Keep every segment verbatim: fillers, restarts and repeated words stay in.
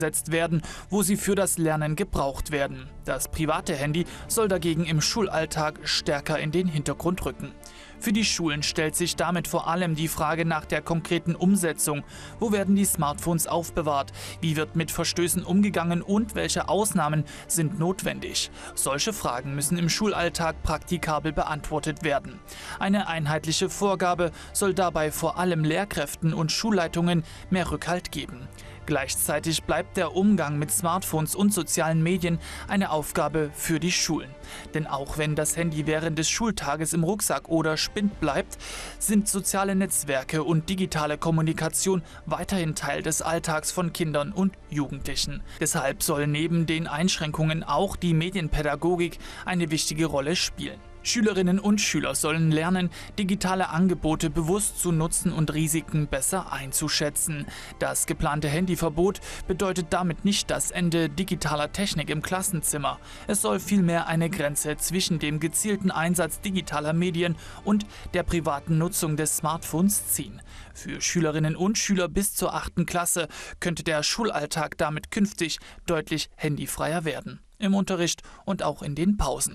eingesetzt werden, wo sie für das Lernen gebraucht werden. Das private Handy soll dagegen im Schulalltag stärker in den Hintergrund rücken. Für die Schulen stellt sich damit vor allem die Frage nach der konkreten Umsetzung. Wo werden die Smartphones aufbewahrt? Wie wird mit Verstößen umgegangen und welche Ausnahmen sind notwendig? Solche Fragen müssen im Schulalltag praktikabel beantwortet werden. Eine einheitliche Vorgabe soll dabei vor allem Lehrkräften und Schulleitungen mehr Rückhalt geben. Gleichzeitig bleibt der Umgang mit Smartphones und sozialen Medien eine Aufgabe für die Schulen. Denn auch wenn das Handy während des Schultages im Rucksack oder Spind bleibt, sind soziale Netzwerke und digitale Kommunikation weiterhin Teil des Alltags von Kindern und Jugendlichen. Deshalb soll neben den Einschränkungen auch die Medienpädagogik eine wichtige Rolle spielen. Schülerinnen und Schüler sollen lernen, digitale Angebote bewusst zu nutzen und Risiken besser einzuschätzen. Das geplante Handyverbot bedeutet damit nicht das Ende digitaler Technik im Klassenzimmer. Es soll vielmehr eine Grenze zwischen dem gezielten Einsatz digitaler Medien und der privaten Nutzung des Smartphones ziehen. Für Schülerinnen und Schüler bis zur achten Klasse könnte der Schulalltag damit künftig deutlich handyfreier werden. Im Unterricht und auch in den Pausen.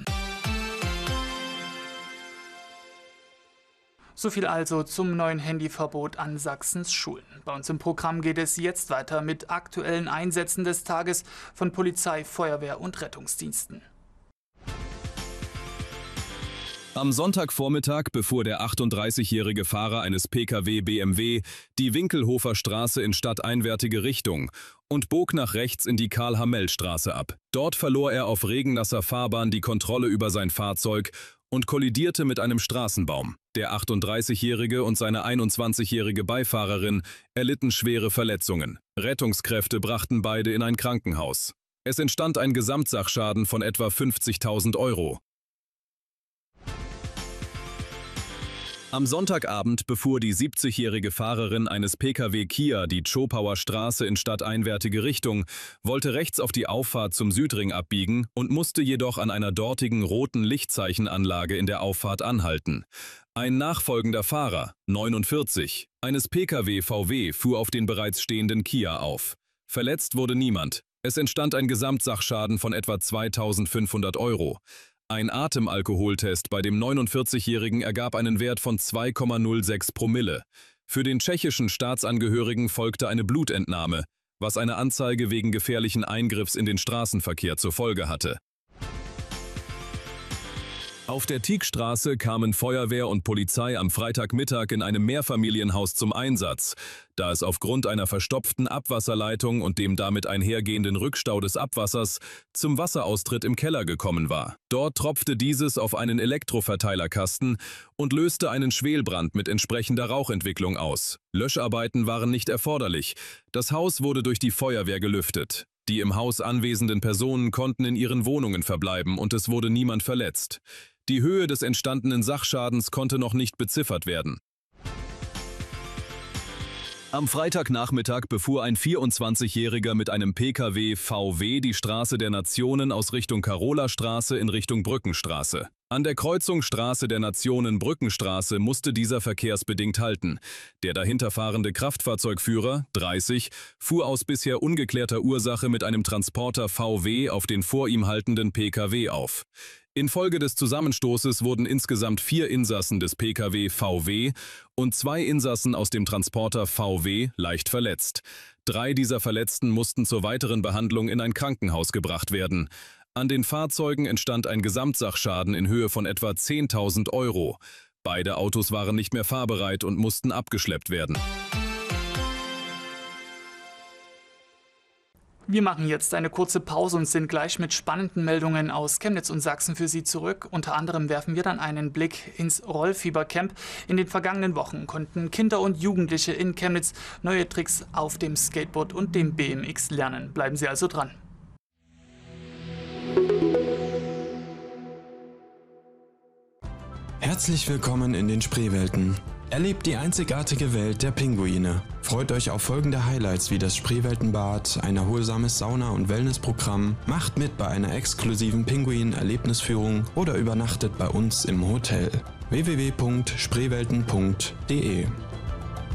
So viel also zum neuen Handyverbot an Sachsens Schulen. Bei uns im Programm geht es jetzt weiter mit aktuellen Einsätzen des Tages von Polizei, Feuerwehr und Rettungsdiensten. Am Sonntagvormittag befuhr der achtunddreißigjährige Fahrer eines Pkw B M W die Winkelhofer Straße in stadteinwärtige Richtung und bog nach rechts in die Karl-Hamell-Straße ab. Dort verlor er auf regennasser Fahrbahn die Kontrolle über sein Fahrzeug und kollidierte mit einem Straßenbaum. Der achtunddreißigjährige und seine einundzwanzigjährige Beifahrerin erlitten schwere Verletzungen. Rettungskräfte brachten beide in ein Krankenhaus. Es entstand ein Gesamtsachschaden von etwa fünfzigtausend Euro. Am Sonntagabend befuhr die siebzigjährige Fahrerin eines Pkw Kia die Zschopauer Straße in stadteinwärtige Richtung, wollte rechts auf die Auffahrt zum Südring abbiegen und musste jedoch an einer dortigen roten Lichtzeichenanlage in der Auffahrt anhalten. Ein nachfolgender Fahrer, neunundvierzig, eines Pkw V W fuhr auf den bereits stehenden Kia auf. Verletzt wurde niemand. Es entstand ein Gesamtsachschaden von etwa zweitausendfünfhundert Euro. Ein Atemalkoholtest bei dem neunundvierzigjährigen ergab einen Wert von zwei Komma null sechs Promille. Für den tschechischen Staatsangehörigen folgte eine Blutentnahme, was eine Anzeige wegen gefährlichen Eingriffs in den Straßenverkehr zur Folge hatte. Auf der Tieckstraße kamen Feuerwehr und Polizei am Freitagmittag in einem Mehrfamilienhaus zum Einsatz, da es aufgrund einer verstopften Abwasserleitung und dem damit einhergehenden Rückstau des Abwassers zum Wasseraustritt im Keller gekommen war. Dort tropfte dieses auf einen Elektroverteilerkasten und löste einen Schwelbrand mit entsprechender Rauchentwicklung aus. Löscharbeiten waren nicht erforderlich. Das Haus wurde durch die Feuerwehr gelüftet. Die im Haus anwesenden Personen konnten in ihren Wohnungen verbleiben und es wurde niemand verletzt. Die Höhe des entstandenen Sachschadens konnte noch nicht beziffert werden. Am Freitagnachmittag befuhr ein vierundzwanzigjähriger mit einem Pkw V W die Straße der Nationen aus Richtung Karola-Straße in Richtung Brückenstraße. An der Kreuzung Straße der Nationen Brückenstraße musste dieser verkehrsbedingt halten. Der dahinterfahrende Kraftfahrzeugführer, dreißig, fuhr aus bisher ungeklärter Ursache mit einem Transporter V W auf den vor ihm haltenden Pkw auf. Infolge des Zusammenstoßes wurden insgesamt vier Insassen des Pkw V W und zwei Insassen aus dem Transporter V W leicht verletzt. Drei dieser Verletzten mussten zur weiteren Behandlung in ein Krankenhaus gebracht werden. An den Fahrzeugen entstand ein Gesamtsachschaden in Höhe von etwa zehntausend Euro. Beide Autos waren nicht mehr fahrbereit und mussten abgeschleppt werden. Wir machen jetzt eine kurze Pause und sind gleich mit spannenden Meldungen aus Chemnitz und Sachsen für Sie zurück. Unter anderem werfen wir dann einen Blick ins Rollfiebercamp. In den vergangenen Wochen konnten Kinder und Jugendliche in Chemnitz neue Tricks auf dem Skateboard und dem B M X lernen. Bleiben Sie also dran. Herzlich willkommen in den Spreewelten. Erlebt die einzigartige Welt der Pinguine. Freut euch auf folgende Highlights wie das Spreeweltenbad, ein erholsames Sauna- und Wellnessprogramm, macht mit bei einer exklusiven Pinguin-Erlebnisführung oder übernachtet bei uns im Hotel. w w w punkt spreewelten punkt de